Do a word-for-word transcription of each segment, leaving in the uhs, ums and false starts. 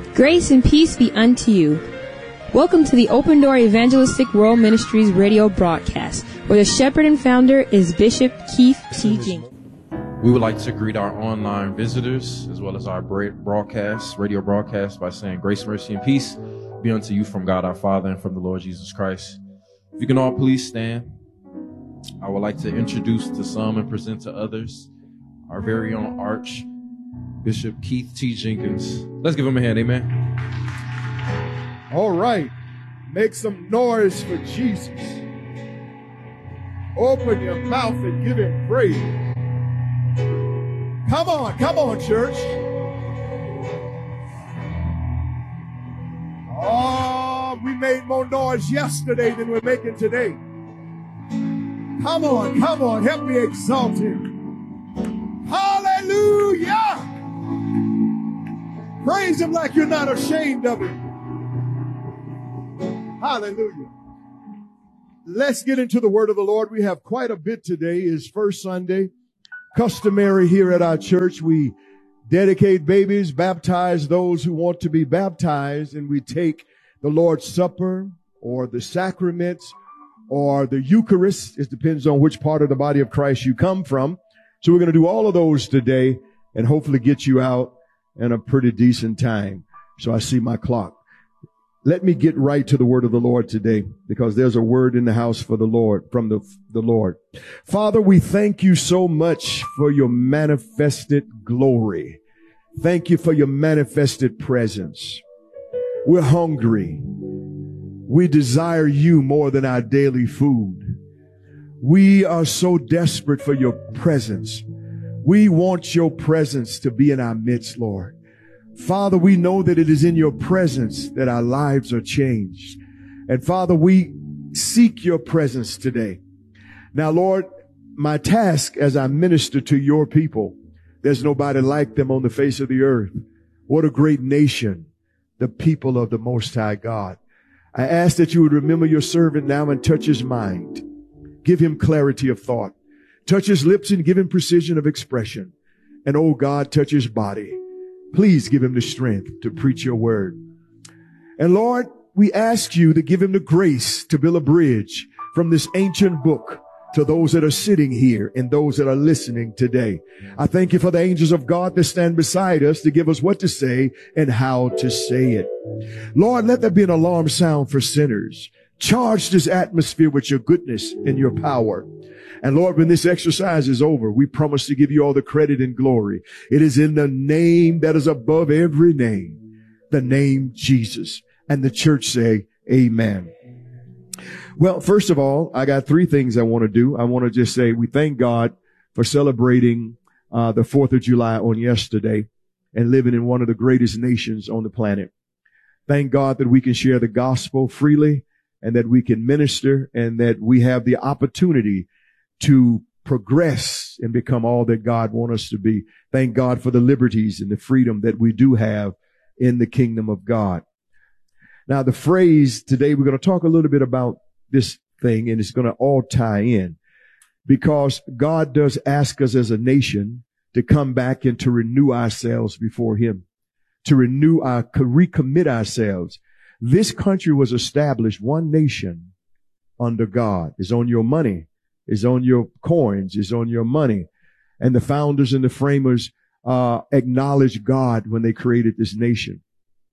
Grace and peace be unto you. Welcome to the Open Door Evangelistic World Ministries radio broadcast, where the shepherd and founder is Bishop Keith T. Jenkins. We would like to greet our online visitors as well as our broadcast, radio broadcast, by saying grace, mercy, and peace be unto you from God our Father and from the Lord Jesus Christ. If you can all please stand, I would like to introduce to some and present to others our very own Archbishop Keith T. Jenkins. Let's give him a hand, amen. All right, make some noise for Jesus. Open your mouth and give him praise. Come on, come on, church. Oh, we made more noise yesterday than we're making today. Come on, come on, help me exalt him. Hallelujah. Praise him like you're not ashamed of it. Hallelujah. Let's get into the word of the Lord. We have quite a bit today. It's first Sunday. Customary here at our church, we dedicate babies, baptize those who want to be baptized, and we take the Lord's Supper or the sacraments or the Eucharist. It depends on which part of the body of Christ you come from. So we're going to do all of those today and hopefully get you out in a pretty decent time. So I see my clock. Let me get right to the word of the Lord today, because there's a word in the house for the Lord, from the, the Lord. Father, we thank you so much for your manifested glory. Thank you for your manifested presence. We're hungry. We desire you more than our daily food. We are so desperate for your presence. We want your presence to be in our midst, Lord. Father, we know that it is in your presence that our lives are changed. And Father, we seek your presence today. Now, Lord, my task as I minister to your people, there's nobody like them on the face of the earth. What a great nation, the people of the Most High God. I ask that you would remember your servant now and touch his mind. Give him clarity of thought. Touch his lips and give him precision of expression. And, oh God, touch his body. Please give him the strength to preach your word. And Lord, we ask you to give him the grace to build a bridge from this ancient book to those that are sitting here and those that are listening today. I thank you for the angels of God that stand beside us to give us what to say and how to say it. Lord, let there be an alarm sound for sinners. Charge this atmosphere with your goodness and your power. And Lord, when this exercise is over, we promise to give you all the credit and glory. It is in the name that is above every name, the name Jesus. And the church say, amen. Well, first of all, I got three things I want to do. I want to just say we thank God for celebrating uh, the fourth of July on yesterday and living in one of the greatest nations on the planet. Thank God that we can share the gospel freely and that we can minister and that we have the opportunity to progress and become all that God wants us to be. Thank God for the liberties and the freedom that we do have in the kingdom of God. Now, the phrase today, we're going to talk a little bit about this thing, and it's going to all tie in, because God does ask us as a nation to come back and to renew ourselves before him, to renew our, recommit ourselves. This country was established one nation under God. It's on your money. Is on your coins, is on your money. And the founders and the framers uh acknowledged God when they created this nation.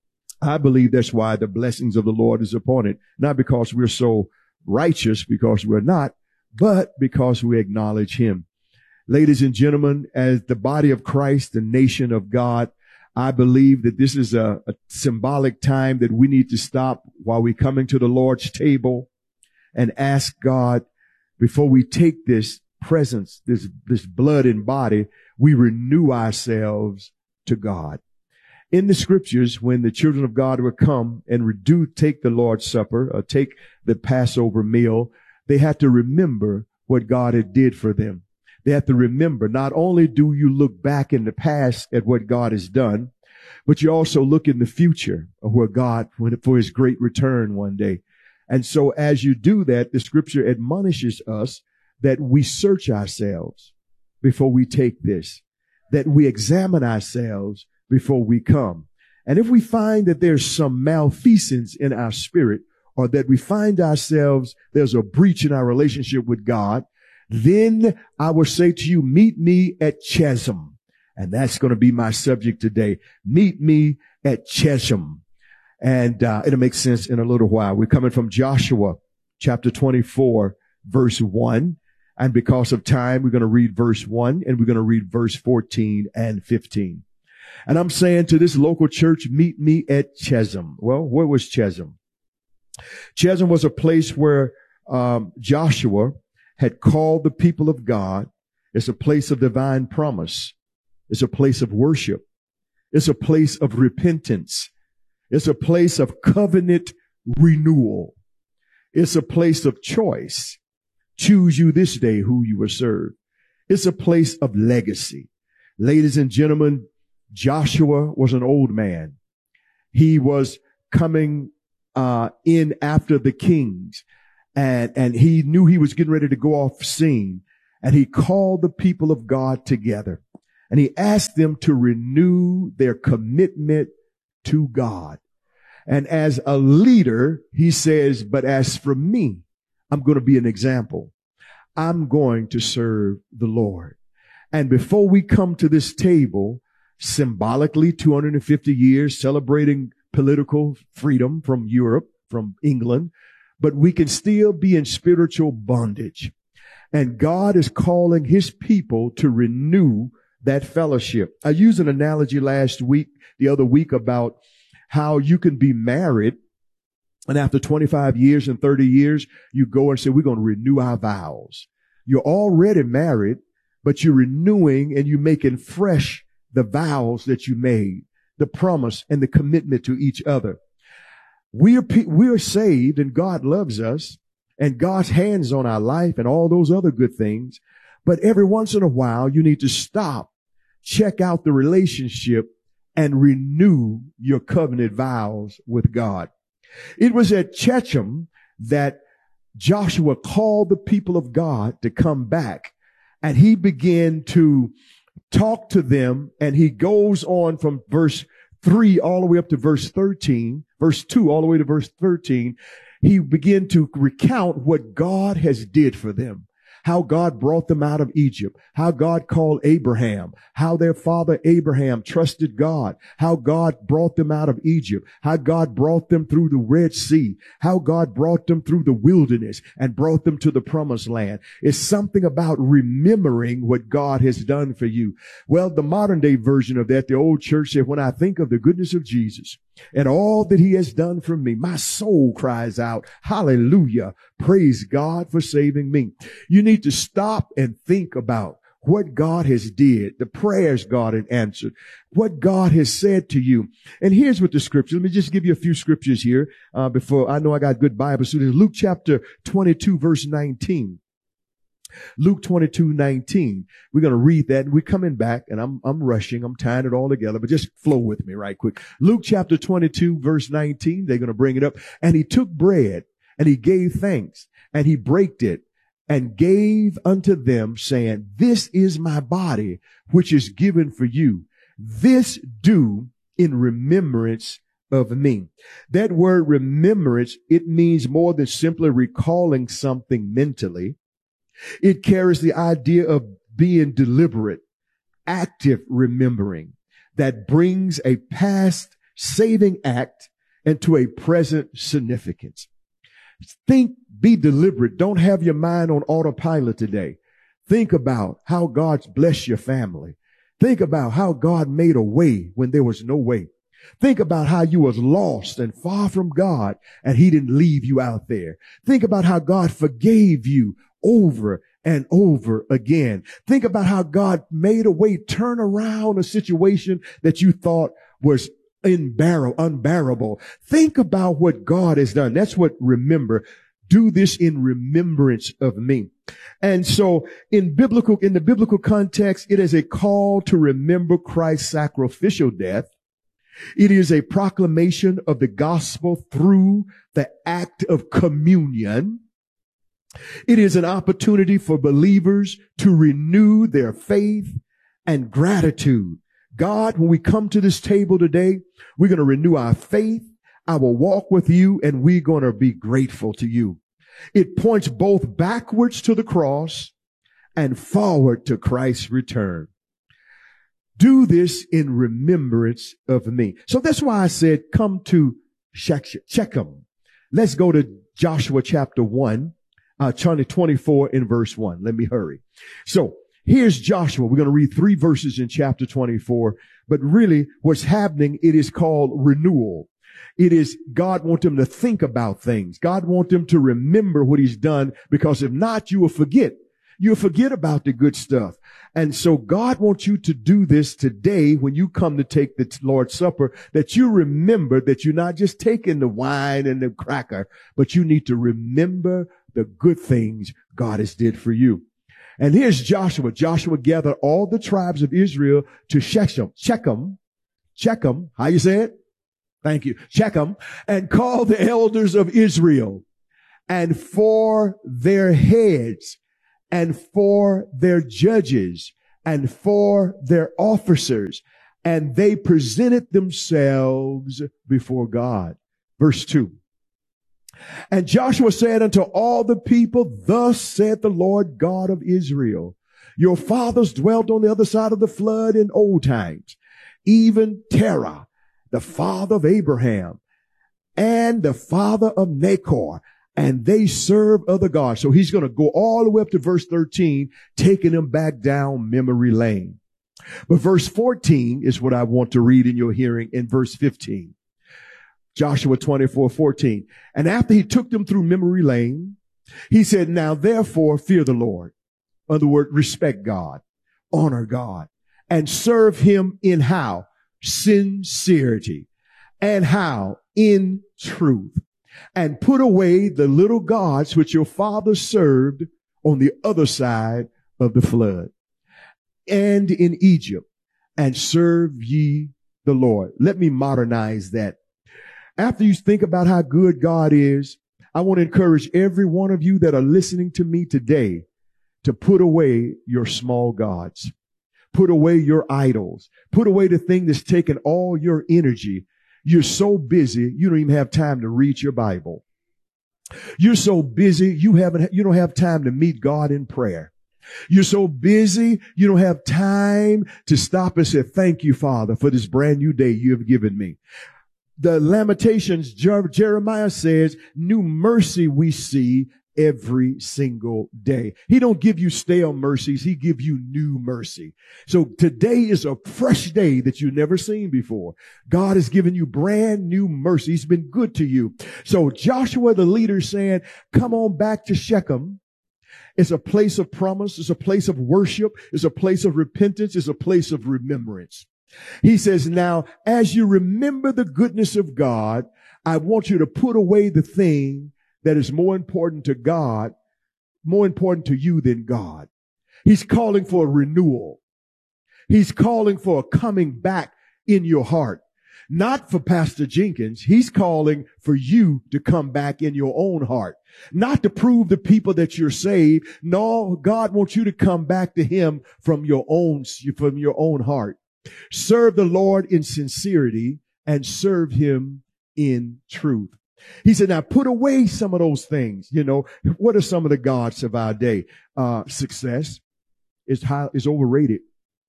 I believe that's why the blessings of the Lord is upon it. Not because we're so righteous, because we're not, but because we acknowledge him. Ladies and gentlemen, as the body of Christ, the nation of God, I believe that this is a, a symbolic time that we need to stop while we're coming to the Lord's table and ask God, before we take this presence, this, this blood and body, we renew ourselves to God. In the scriptures, when the children of God would come and do take the Lord's Supper or take the Passover meal, they had to remember what God had did for them. They have to remember, not only do you look back in the past at what God has done, but you also look in the future of where God, for his great return one day. And so as you do that, the scripture admonishes us that we search ourselves before we take this, that we examine ourselves before we come. And if we find that there's some malfeasance in our spirit, or that we find ourselves, there's a breach in our relationship with God, then I will say to you, meet me at Chesem. And that's going to be my subject today. Meet me at Chesem. And uh, it'll make sense in a little while. We're coming from Joshua chapter twenty-four, verse one. And because of time, we're going to read verse one and we're going to read verse fourteen and fifteen. And I'm saying to this local church, meet me at Chesem. Well, where was Chesem? Chesem was a place where um, Joshua had called the people of God. It's a place of divine promise. It's a place of worship. It's a place of repentance. It's a place of covenant renewal. It's a place of choice. Choose you this day who you will serve. It's a place of legacy. Ladies and gentlemen, Joshua was an old man. He was coming uh in after the kings, and and he knew he was getting ready to go off scene, and he called the people of God together, and he asked them to renew their commitment to God. And as a leader, he says, but as for me, I'm going to be an example. I'm going to serve the Lord. And before we come to this table, symbolically two hundred fifty years celebrating political freedom from Europe, from England, but we can still be in spiritual bondage. And God is calling his people to renew that fellowship. I used an analogy last week, the other week, about how you can be married, and after twenty-five years and thirty years, you go and say, we're going to renew our vows. You're already married, but you're renewing and you're making fresh the vows that you made, the promise and the commitment to each other. We're, we're saved and God loves us and God's hands on our life and all those other good things. But every once in a while, you need to stop, check out the relationship and renew your covenant vows with God. It was at Chesem that Joshua called the people of God to come back, and he began to talk to them, and he goes on from verse three all the way up to verse thirteen, verse two all the way to verse thirteen. He began to recount what God has did for them. How God brought them out of Egypt, how God called Abraham, how their father Abraham trusted God, how God brought them out of Egypt, how God brought them through the Red Sea, how God brought them through the wilderness and brought them to the promised land. It's something about remembering what God has done for you. Well, the modern day version of that, the old church said, when I think of the goodness of Jesus and all that he has done for me, my soul cries out, hallelujah, praise God for saving me. You need to stop and think about what God has did, the prayers God had answered, what God has said to you. And here's what the scripture, let me just give you a few scriptures here uh, before, I know I got good Bible students. Luke chapter twenty-two, verse nineteen. Luke twenty-two, nineteen. We're going to read that, and we're coming back, and I'm, I'm rushing. I'm tying it all together, but just flow with me right quick. Luke chapter twenty-two, verse nineteen. They're going to bring it up. And he took bread and he gave thanks and he brake it and gave unto them, saying, this is my body, which is given for you. This do in remembrance of me. That word remembrance, it means more than simply recalling something mentally. It carries the idea of being deliberate, active remembering that brings a past saving act into a present significance. Think, be deliberate. Don't have your mind on autopilot today. Think about how God's blessed your family. Think about how God made a way when there was no way. Think about how you was lost and far from God and he didn't leave you out there. Think about how God forgave you over and over again. Think about how God made a way, turn around a situation that you thought was unbearable, unbearable. Think about what God has done. That's what remember. Do this in remembrance of me. And so in biblical, in the biblical context, it is a call to remember Christ's sacrificial death. It is a proclamation of the gospel through the act of communion. It is an opportunity for believers to renew their faith and gratitude God, when we come to this table today, we're going to renew our faith, our walk with you, and we're going to be grateful to you. It points both backwards to the cross and forward to Christ's return. Do this in remembrance of me. So that's why I said, come to Shechem. Let's go to Joshua chapter one, uh, chapter twenty-four in verse one. Let me hurry. So here's Joshua. We're going to read three verses in chapter twenty-four, but really what's happening, it is called renewal. It is God wants them to think about things. God wants them to remember what he's done, because if not, you will forget. You'll forget about the good stuff. And so God wants you to do this today when you come to take the Lord's Supper, that you remember that you're not just taking the wine and the cracker, but you need to remember the good things God has did for you. And here's Joshua. Joshua gathered all the tribes of Israel to Shechem, Shechem, Shechem, how you say it? Thank you. Shechem, and called the elders of Israel, and for their heads, and for their judges, and for their officers, and they presented themselves before God. Verse two. And Joshua said unto all the people, thus said the Lord God of Israel, your fathers dwelt on the other side of the flood in old times, even Terah, the father of Abraham, and the father of Nachor, and they serve other gods. So he's going to go all the way up to verse thirteen, taking them back down memory lane. But verse fourteen is what I want to read in your hearing in verse fifteen. Joshua twenty-four fourteen. And after he took them through memory lane, he said, now therefore fear the Lord. In other words, respect God, honor God, and serve him in how? Sincerity. And how? In truth. And put away the little gods which your fathers served on the other side of the flood and in Egypt, and serve ye the Lord. Let me modernize that. After you think about how good God is, I want to encourage every one of you that are listening to me today to put away your small gods. Put away your idols. Put away the thing that's taken all your energy. You're so busy, you don't even have time to read your Bible. You're so busy, you haven't, you don't have time to meet God in prayer. You're so busy, you don't have time to stop and say, thank you, Father, for this brand new day you have given me. The Lamentations, Jeremiah says, new mercy we see every single day. He don't give you stale mercies. He give you new mercy. So today is a fresh day that you've never seen before. God has given you brand new mercy. He's been good to you. So Joshua, the leader, saying, come on back to Shechem. It's a place of promise. It's a place of worship. It's a place of repentance. It's a place of remembrance. He says, now, as you remember the goodness of God, I want you to put away the thing that is more important to God, more important to you than God. He's calling for a renewal. He's calling for a coming back in your heart. Not for Pastor Jenkins. He's calling for you to come back in your own heart. Not to prove to people that you're saved. No, God wants you to come back to him from your own, from your own heart. Serve the Lord in sincerity and serve him in truth. He said, now put away some of those things. You know, what are some of the gods of our day? Uh, success is high, is overrated.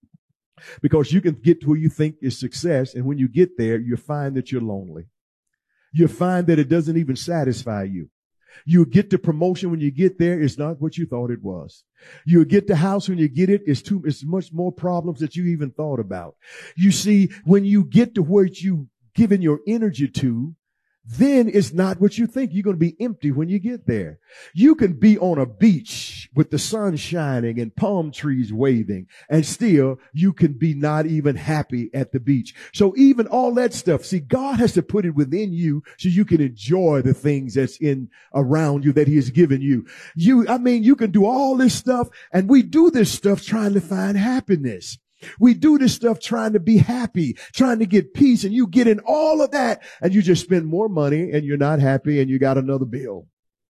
Because you can get to where you think is success, and when you get there, you find that you're lonely. You find that it doesn't even satisfy you. You get the promotion when you get there, it's not what you thought it was. You get the house when you get it, it's too, it's much more problems that you even thought about. You see, when you get to where you given your energy to, then it's not what you think. You're going to be empty when you get there. You can be on a beach with the sun shining and palm trees waving, and still you can be not even happy at the beach. So even all that stuff, see, God has to put it within you so you can enjoy the things that's in around you that he has given you. You, I mean, you can do all this stuff, and we do this stuff trying to find happiness. We do this stuff trying to be happy, trying to get peace, and you get in all of that and you just spend more money and you're not happy and you got another bill.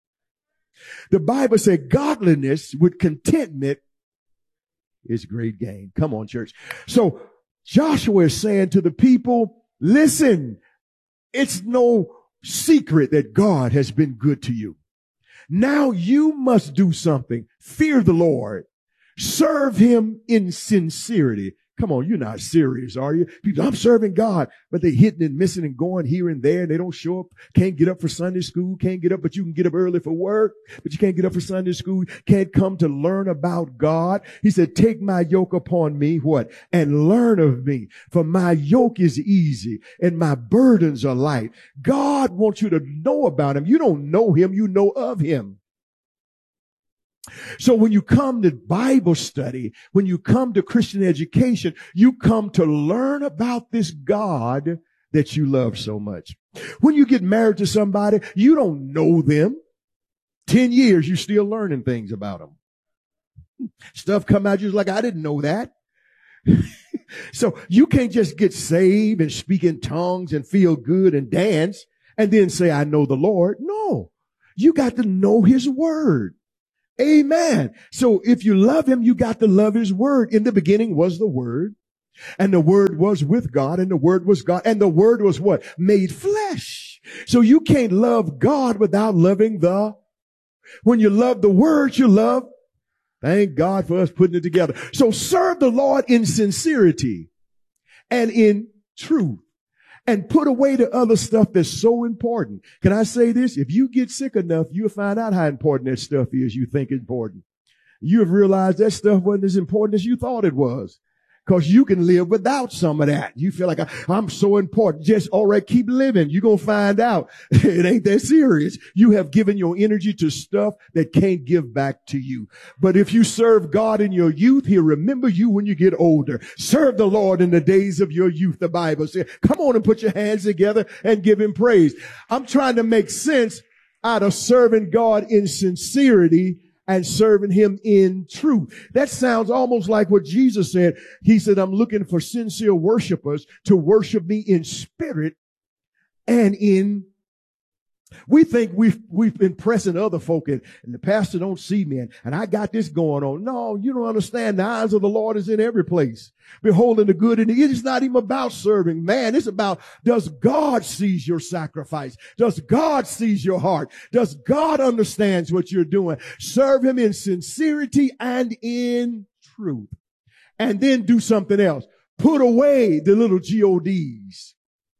The Bible said godliness with contentment is great gain. Come on, church. So Joshua is saying to the people, listen, it's no secret that God has been good to you. Now you must do something. Fear the Lord. Serve him in sincerity. Come on, you're not serious, are you? People, I'm serving God, but they're hitting and missing and going here and there, and they don't show up, can't get up for Sunday school, can't get up, but you can get up early for work, but you can't get up for Sunday school, can't come to learn about God. He said, take my yoke upon me, what? And learn of me, for my yoke is easy and my burdens are light. God wants you to know about him. You don't know him, you know of him. So when you come to Bible study, when you come to Christian education, you come to learn about this God that you love so much. When you get married to somebody, you don't know them. Ten years, you're still learning things about them. Stuff come out, you're like, I didn't know that. So you can't just get saved and speak in tongues and feel good and dance and then say, I know the Lord. No, you got to know his word. Amen. So if you love him, you got to love his word. In the beginning was the word, and the word was with God, and the word was God, and the word was what? Made flesh. So you can't love God without loving the, when you love the word, you love, thank God for us putting it together. So serve the Lord in sincerity and in truth. And put away the other stuff that's so important. Can I say this? If you get sick enough, you'll find out how important that stuff is you think is important. You have realized that stuff wasn't as important as you thought it was. Because you can live without some of that. You feel like, I'm so important. Just, all right, keep living. You're going to find out it ain't that serious. You have given your energy to stuff that can't give back to you. But if you serve God in your youth, he'll remember you when you get older. Serve the Lord in the days of your youth, the Bible says. Come on and put your hands together and give him praise. I'm trying to make sense out of serving God in sincerity and serving him in truth. That sounds almost like what Jesus said. He said, I'm looking for sincere worshipers to worship me in spirit and in. We think we've, we've been pressing other folk in, and the pastor don't see me, and, and I got this going on. No, you don't understand. The eyes of the Lord is in every place, beholding the good and the evil. It's not even about serving man. It's about, does God sees your sacrifice? Does God sees your heart? Does God understands what you're doing? Serve him in sincerity and in truth. And then do something else. Put away the little G O Ds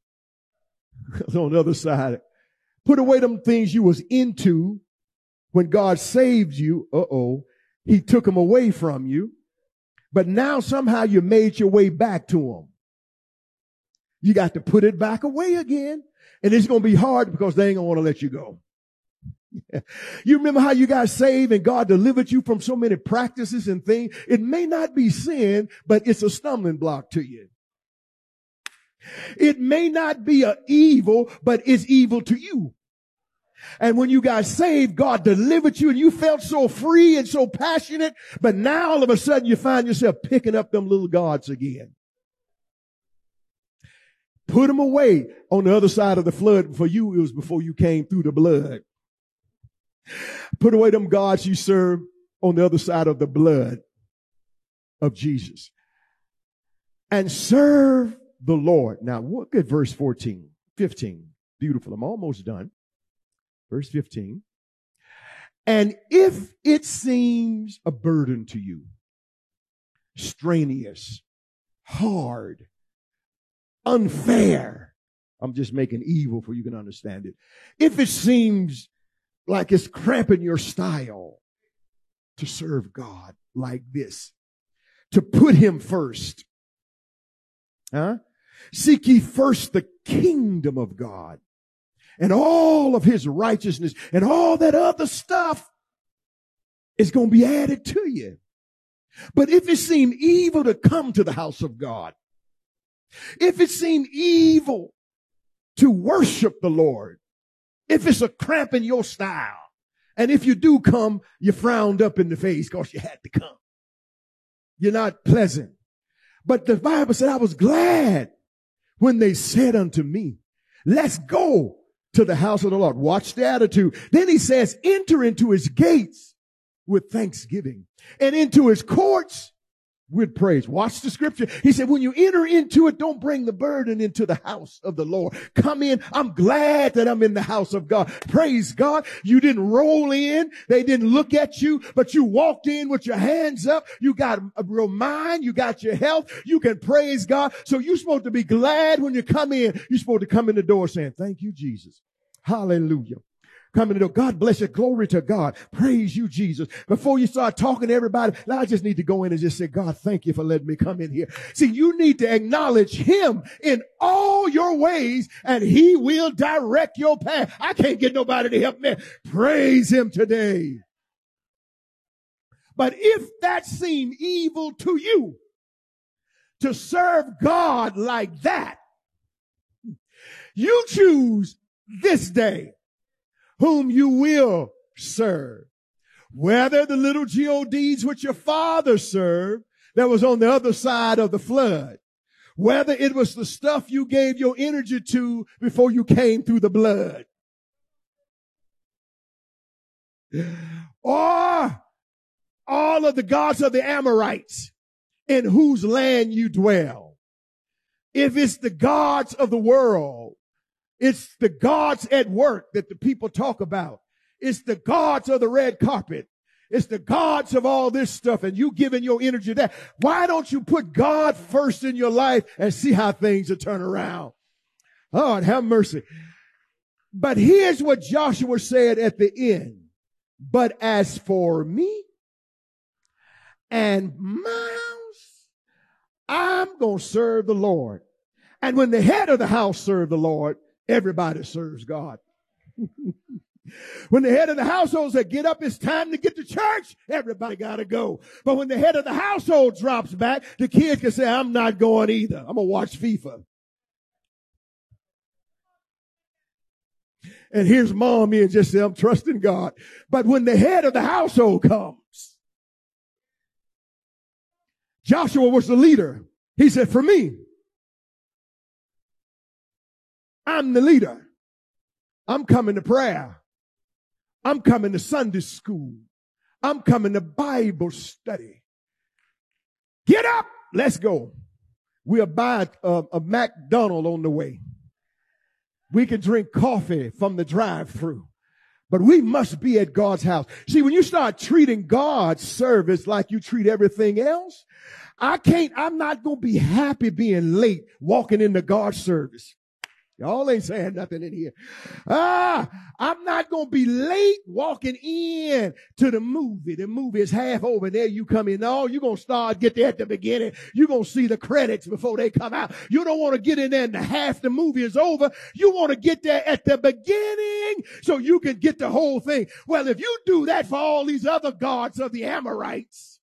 on the other side. Put away them things you was into when God saved you. Uh-oh. He took them away from you. But now somehow you made your way back to them. You got to put it back away again. And it's going to be hard because they ain't going to want to let you go. You remember how you got saved and God delivered you from so many practices and things? It may not be sin, but it's a stumbling block to you. It may not be an evil, but it's evil to you. And when you got saved, God delivered you and you felt so free and so passionate. But now all of a sudden you find yourself picking up them little gods again. Put them away on the other side of the flood. For you, it was before you came through the blood. Put away them gods you serve on the other side of the blood of Jesus. And serve the Lord. Now look at verse fourteen, fifteen. Beautiful. I'm almost done. Verse fifteen. And if it seems a burden to you, strenuous, hard, unfair, I'm just making evil for you can understand it. If it seems like it's cramping your style to serve God like this, to put him first, huh? Seek ye first the kingdom of God and all of his righteousness, and all that other stuff is going to be added to you. But if it seem evil to come to the house of God, if it seem evil to worship the Lord, if it's a cramp in your style, and if you do come, you're frowned up in the face because you had to come. You're not pleasant. But the Bible said, I was glad when they said unto me, let's go to the house of the Lord. Watch the attitude. Then he says, enter into his gates with thanksgiving and into his courts with praise. Watch the scripture. He said, when you enter into it, don't bring the burden into the house of the Lord. Come in. I'm glad that I'm in the house of God. Praise God. You didn't roll in. They didn't look at you, but you walked in with your hands up. You got a real mind. You got your health. You can praise God. So you're supposed to be glad when you come in. You're supposed to come in the door saying, thank you, Jesus. Hallelujah. Come in the door. God bless you. Glory to God. Praise you, Jesus. Before you start talking to everybody, I just need to go in and just say, God, thank you for letting me come in here. See, you need to acknowledge him in all your ways and he will direct your path. I can't get nobody to help me. Praise him today. But if that seemed evil to you to serve God like that, you choose this day whom you will serve. Whether the little gods which your father served that was on the other side of the flood, whether it was the stuff you gave your energy to before you came through the blood, or all of the gods of the Amorites in whose land you dwell. If it's the gods of the world, it's the gods at work that the people talk about. It's the gods of the red carpet. It's the gods of all this stuff, and you giving your energy to that. Why don't you put God first in your life and see how things will turn around? Lord, have mercy. But here's what Joshua said at the end. But as for me and my house, I'm going to serve the Lord. And when the head of the house served the Lord, everybody serves God. When the head of the household said, get up, it's time to get to church, everybody got to go. But when the head of the household drops back, the kids can say, I'm not going either. I'm going to watch FIFA. And here's mom here and just say, I'm trusting God. But when the head of the household comes, Joshua was the leader. He said, for me, I'm the leader. I'm coming to prayer. I'm coming to Sunday school. I'm coming to Bible study. Get up. Let's go. We'll buy a, a McDonald's on the way. We can drink coffee from the drive-thru. But we must be at God's house. See, when you start treating God's service like you treat everything else, I can't, I'm not going to be happy being late walking into God's service. Y'all ain't saying nothing in here. Ah, I'm not going to be late walking in to the movie. The movie is half over and there you come in. No, you're going to start, get there at the beginning. You're going to see the credits before they come out. You don't want to get in there and half the movie is over. You want to get there at the beginning so you can get the whole thing. Well, if you do that for all these other gods of the Amorites,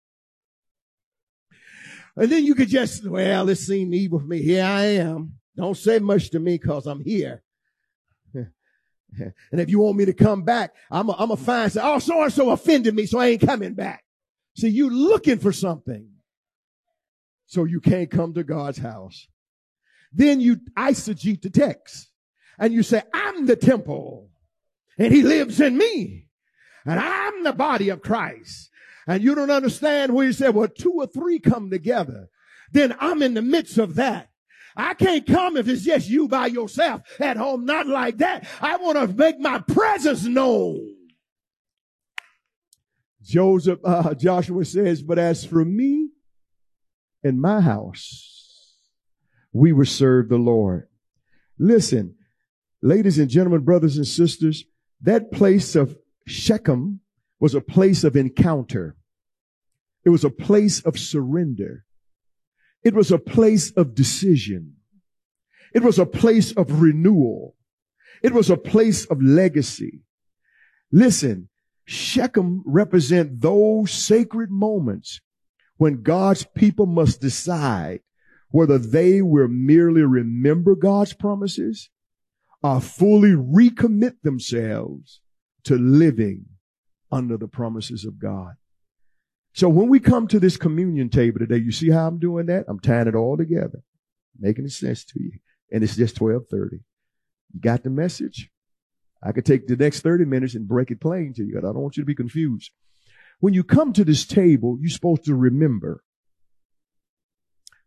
and then you could just, well, it seemed evil for me. Here I am. Don't say much to me because I'm here. And if you want me to come back, I'm a, I'm a fine say, oh, so-and-so offended me, so I ain't coming back. See, you looking for something. So you can't come to God's house. Then you eisegete the text. And you say, I'm the temple. And he lives in me. And I'm the body of Christ. And you don't understand where you say, well, two or three come together. Then I'm in the midst of that. I can't come if it's just you by yourself at home. Not like that. I want to make my presence known. Joseph, uh, Joshua says, but as for me and my house, we will serve the Lord. Listen, ladies and gentlemen, brothers and sisters, that place of Shechem was a place of encounter. It was a place of surrender. It was a place of decision. It was a place of renewal. It was a place of legacy. Listen, Shechem represent those sacred moments when God's people must decide whether they will merely remember God's promises or fully recommit themselves to living under the promises of God. So when we come to this communion table today, you see how I'm doing that? I'm tying it all together, making sense to you. And it's just twelve thirty. You got the message? I could take the next thirty minutes and break it plain to you. I don't want you to be confused. When you come to this table, you're supposed to remember.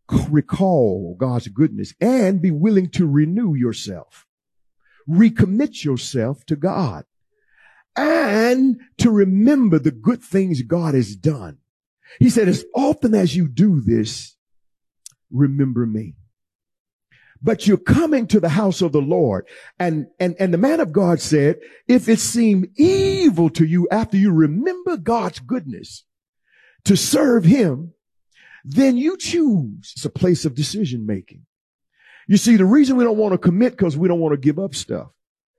recall God's goodness and be willing to renew yourself, recommit yourself to God, and to remember the good things God has done. He said, as often as you do this, remember me. But you're coming to the house of the Lord. And, and, and the man of God said, if it seem evil to you after you remember God's goodness to serve him, then you choose. It's a place of decision making. You see, the reason we don't want to commit because we don't want to give up stuff.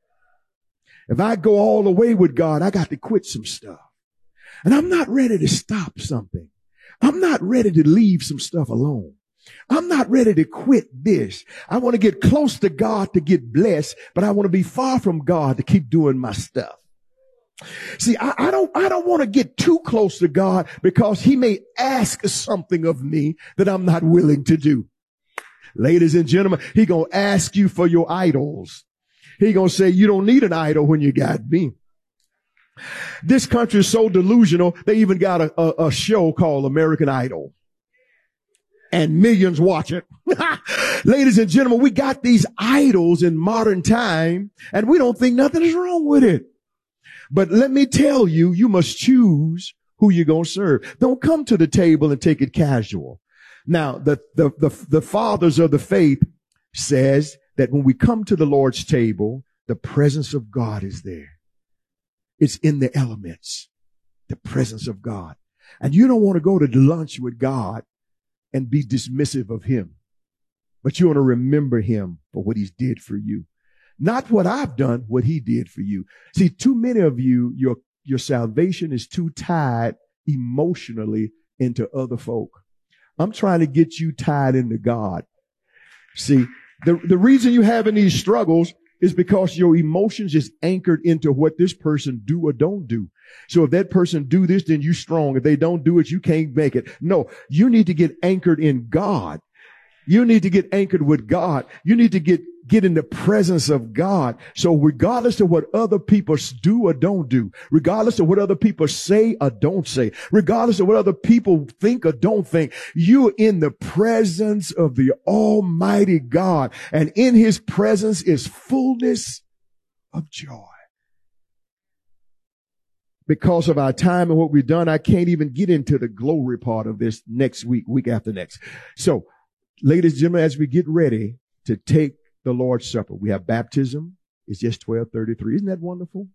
If I go all the way with God, I got to quit some stuff. And I'm not ready to stop something. I'm not ready to leave some stuff alone. I'm not ready to quit this. I want to get close to God to get blessed, but I want to be far from God to keep doing my stuff. See, I, I don't, I don't want to get too close to God because he may ask something of me that I'm not willing to do. Ladies and gentlemen, he gonna ask you for your idols. He gonna say, you don't need an idol when you got me. This country is so delusional, they even got a, a, a show called American Idol. And millions watch it. Ladies and gentlemen, we got these idols in modern time, and we don't think nothing is wrong with it. But let me tell you, you must choose who you're going to serve. Don't come to the table and take it casual. Now, the, the, the, the fathers of the faith says that when we come to the Lord's table, the presence of God is there. It's in the elements, the presence of God. And you don't want to go to lunch with God and be dismissive of him, but you want to remember him for what he's did for you. Not what I've done, what he did for you. See, too many of you, your, your salvation is too tied emotionally into other folk. I'm trying to get you tied into God. See, the, the reason you're having these struggles is because your emotions is anchored into what this person do or don't do. So if that person do this, then you strong. If they don't do it, you can't make it. No, you need to get anchored in God. You need to get anchored with God. You need to get, get in the presence of God. So regardless of what other people do or don't do, regardless of what other people say or don't say, regardless of what other people think or don't think, you're in the presence of the Almighty God. And in his presence is fullness of joy. Because of our time and what we've done, I can't even get into the glory part of this next week, week after next. So, ladies and gentlemen, as we get ready to take the Lord's Supper, we have baptism. It's just twelve thirty-three. Isn't that wonderful?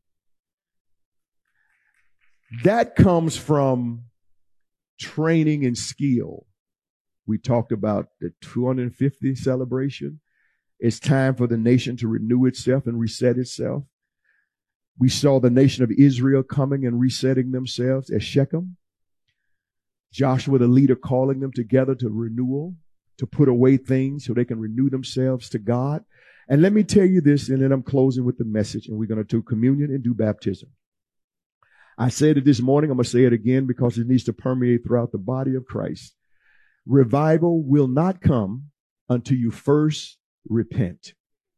That comes from training and skill. We talked about the two hundred fifty celebration. It's time for the nation to renew itself and reset itself. We saw the nation of Israel coming and resetting themselves at Shechem. Joshua, the leader, calling them together to renewal, to put away things so they can renew themselves to God. And let me tell you this, and then I'm closing with the message, and we're going to do communion and do baptism. I said it this morning. I'm going to say it again because it needs to permeate throughout the body of Christ. Revival will not come until you first repent.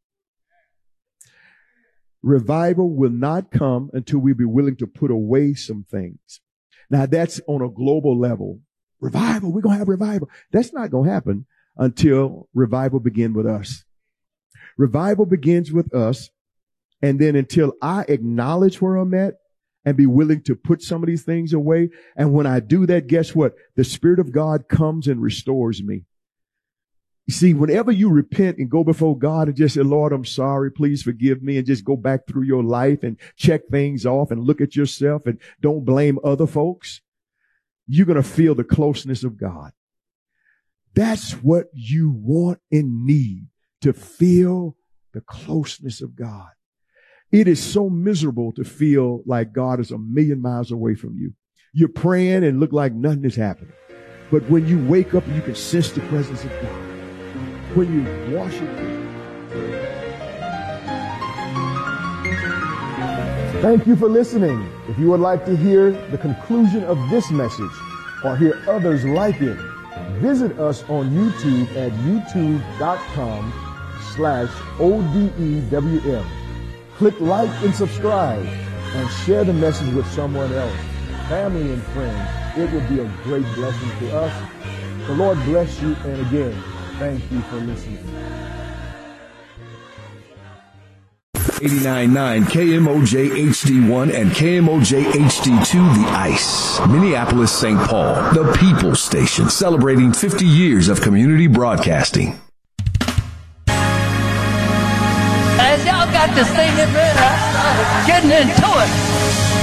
Revival will not come until we be willing to put away some things. Now, that's on a global level. Revival, we're going to have revival. That's not going to happen until revival begins with us. Revival begins with us, and then until I acknowledge where I'm at and be willing to put some of these things away. And when I do that, guess what? The Spirit of God comes and restores me. You see, whenever you repent and go before God and just say, Lord, I'm sorry, please forgive me, and just go back through your life and check things off and look at yourself and don't blame other folks, you're going to feel the closeness of God. That's what you want and need, to feel the closeness of God. It is so miserable to feel like God is a million miles away from you. You're praying and look like nothing is happening. But when you wake up and you can sense the presence of God, when you wash it. Thank you for listening. If you would like to hear the conclusion of this message or hear others like it, visit us on YouTube at youtube.com slash ODEWM. Click like and subscribe and share the message with someone else, family and friends. It would be a great blessing to us The Lord bless you, and again, thank you for listening. eighty-nine point nine K M O J H D one and K M O J H D two, The Ice. Minneapolis, Saint Paul, the People's Station, celebrating fifty years of community broadcasting. As y'all got to sing it, man, I started getting into it.